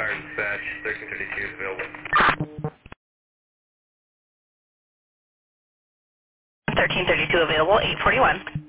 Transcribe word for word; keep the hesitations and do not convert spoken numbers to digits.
Fire dispatch, thirteen thirty-two is available. thirteen thirty-two available, eight forty-one.